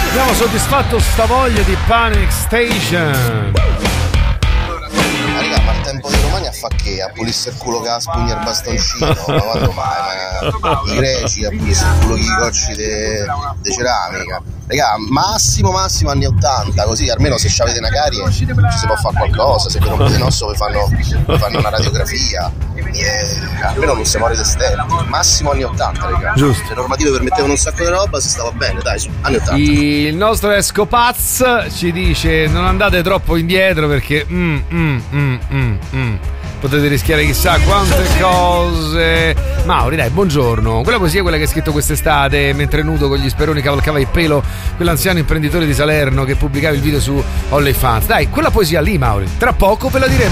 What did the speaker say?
Abbiamo soddisfatto sta voglia di Panic Station. Raga, ma il tempo di Romagna fa che? A pulisse il culo che ha spugna il bastoncino? Ma quando mai? Ma i greci a pulisse il culo che i cocci de ceramica. Raga, massimo anni 80, così almeno se avete una carie ci si può fare qualcosa, se vi rompete un osso vi fanno una radiografia, almeno non si muore di stelle. Massimo anni 80, raga. Giusto. Le normative permettevano un sacco di roba, si stava bene, dai, su, anni 80. Il nostro Escopaz ci dice: non andate troppo indietro perché potete rischiare chissà quante cose. Mauri, dai, buongiorno. Quella poesia è quella che hai scritto quest'estate mentre nudo con gli speroni cavalcava il pelo quell'anziano imprenditore di Salerno che pubblicava il video su OnlyFans. Dai, quella poesia lì, Mauri, tra poco ve la diremo.